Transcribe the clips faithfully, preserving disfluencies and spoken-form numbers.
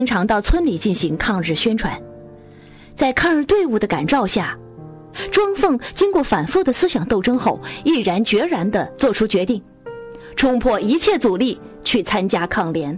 经常到村里进行抗日宣传。在抗日队伍的感召下，庄凤经过反复的思想斗争后，毅然决然地做出决定，冲破一切阻力去参加抗联。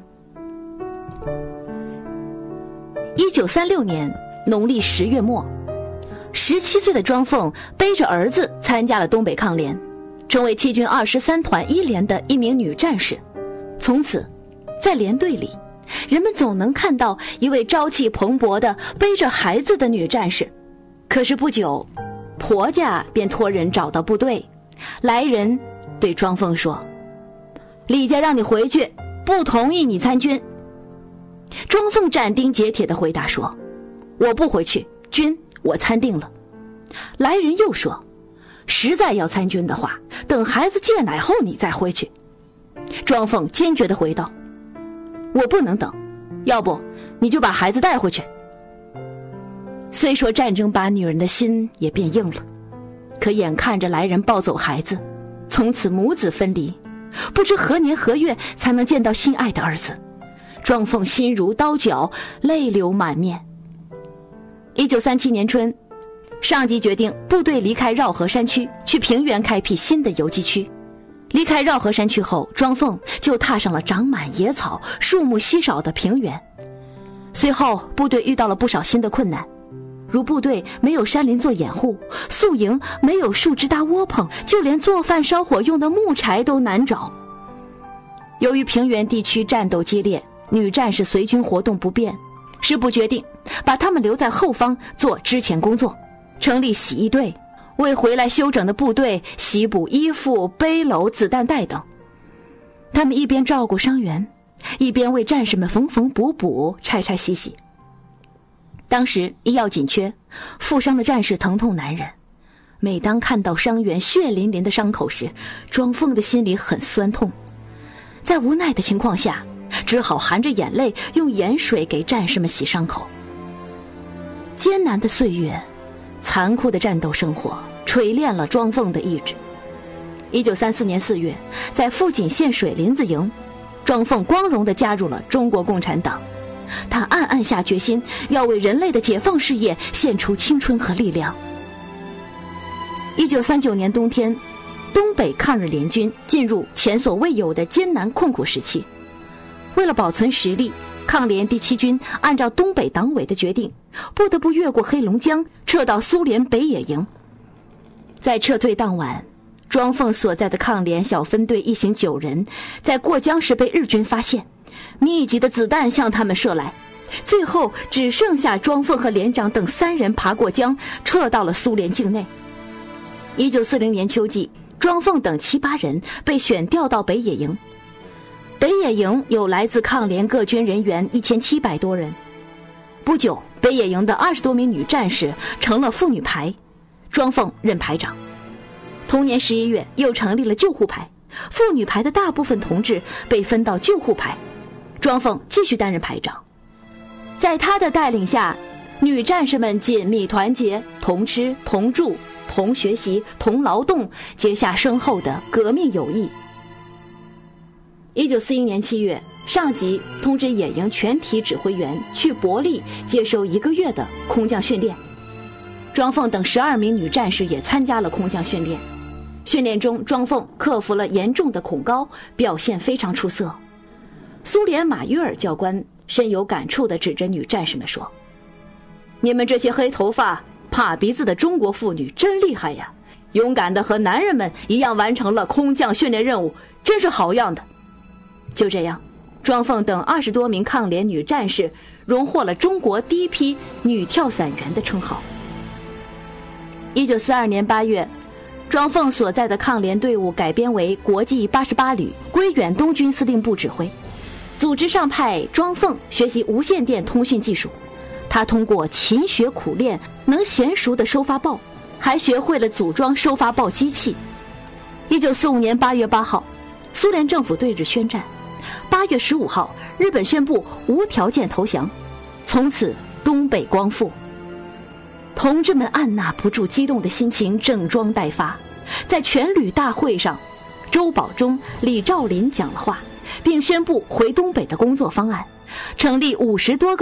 一九三六年农历十月末，十七岁的庄凤背着儿子参加了东北抗联，成为七军二十三团一连的一名女战士。从此，在连队里，人们总能看到一位朝气蓬勃的背着孩子的女战士。可是不久，婆家便托人找到部队，来人对庄凤说：“李家让你回去，不同意你参军。”庄凤斩钉截铁地回答说：“我不回去，军我参定了。”来人又说：“实在要参军的话，等孩子戒奶后你再回去。”庄凤坚决地回道：“我不能等，要不你就把孩子带回去。”虽说战争把女人的心也变硬了，可眼看着来人抱走孩子，从此母子分离，不知何年何月才能见到心爱的儿子，庄凤心如刀绞，泪流满面。一九三七年春，上级决定部队离开绕河山区，去平原开辟新的游击区。离开绕河山区后，庄凤就踏上了长满野草、树木稀少的平原。随后部队遇到了不少新的困难，如部队没有山林做掩护，宿营没有树枝搭窝棚，就连做饭烧火用的木柴都难找。由于平原地区战斗激烈，女战士随军活动不便，师部决定把她们留在后方做支前工作，成立洗衣队，为回来休整的部队洗补衣服、背篓、子弹袋等。他们一边照顾伤员，一边为战士们缝缝补补、拆拆洗洗。当时医药紧缺，负伤的战士疼痛难忍。每当看到伤员血淋淋的伤口时，庄凤的心里很酸痛。在无奈的情况下，只好含着眼泪用盐水给战士们洗伤口。艰难的岁月，残酷的战斗生活锤炼了庄凤的意志。一九三四年四月，在富锦县水林子营，庄凤光荣地加入了中国共产党。他暗暗下决心，要为人类的解放事业献出青春和力量。一九三九年冬天，东北抗日联军进入前所未有的艰难困苦时期。为了保存实力，抗联第七军按照东北党委的决定，不得不越过黑龙江，撤到苏联北野营。在撤退当晚，庄凤所在的抗联小分队一行九人在过江时被日军发现，密集的子弹向他们射来，最后只剩下庄凤和连长等三人爬过江，撤到了苏联境内。一九四零年秋季，庄凤等七八人被选调到北野营。北野营有来自抗联各军人员一千七百多人。不久，北野营的二十多名女战士成了妇女排，庄凤任排长。同年十一月，又成立了救护排，妇女排的大部分同志被分到救护排，庄凤继续担任排长。在他的带领下，女战士们紧密团结，同吃同住同学习同劳动，结下深厚的革命友谊。一九四一年七月，上级通知野营全体指挥员去伯利接受一个月的空降训练。庄凤等十二名女战士也参加了空降训练。训练中，庄凤克服了严重的恐高，表现非常出色。苏联马约尔教官深有感触地指着女战士们说：“你们这些黑头发、怕鼻子的中国妇女真厉害呀！勇敢地和男人们一样完成了空降训练任务，真是好样的。”就这样，庄凤等二十多名抗联女战士荣获了中国第一批女跳伞员的称号。一九四二年八月，庄凤所在的抗联队伍改编为国际八十八旅，归远东军司令部指挥。组织上派庄凤学习无线电通讯技术，他通过勤学苦练，能娴熟地收发报，还学会了组装收发报机器。一九四五年八月八号，苏联政府对日宣战。八月十五号，日本宣布无条件投降，从此东北光复。同志们按捺不住激动的心情，整装待发。在全旅大会上，周保中、李兆林讲了话，并宣布回东北的工作方案， 成立五十多个